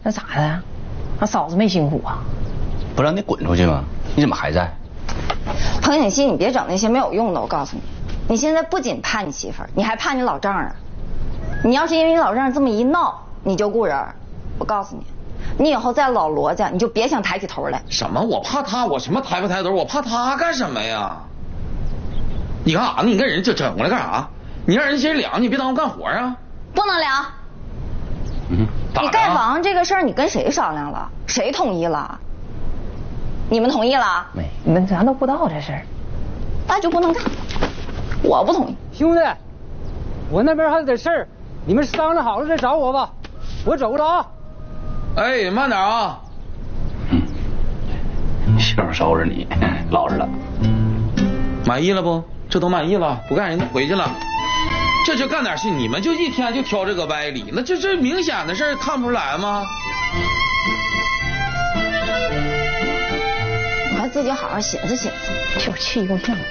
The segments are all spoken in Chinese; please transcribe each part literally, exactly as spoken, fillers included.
那咋的？那嫂子没辛苦啊？ 不让你滚出去吗？你怎么还在？ 彭景熙，你别整那些没有用的。我告诉你，你现在不仅怕你媳妇儿，你还怕你老丈人。你要是因为你老丈人这么一闹，你就顾人，我告诉你，你以后在老罗家，你就别想抬起头来。 什么？我怕他？我什么抬不抬头？我怕他干什么呀？你干啥呢？你跟人这整过来干啥？你让人先凉，你别耽误干活啊！ 不能凉。 嗯， 你盖房这个事儿，你跟谁商量了？谁同意了？你们同意了？ 没，你们咱都不知道这事儿， 那就不能干。我不同意。 兄弟，我那边还有点事儿，你们商量好了再找我吧。我走了啊。 哎，慢点啊。 嗯，媳妇收拾你，老实了。 满意了不？这都满意了，不干人家回去了。这就干点事，你们就一天就挑这个歪理，那这这明显的事儿看不出来吗？ 你还自己好好寻思寻思， 就气够呛。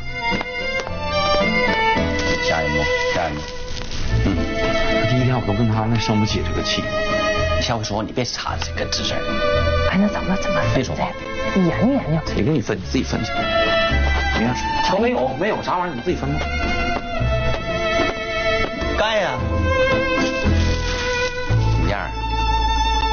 下一幕，下一幕。 嗯，第一天我都跟他那生不起这个气。 你下回说你别插这个吱声。 哎，那怎么怎么别说话？ 你研究研究。 谁给你分？你自己分去。没啥事。没有没有啥玩意儿，你自己分吧。 干呀！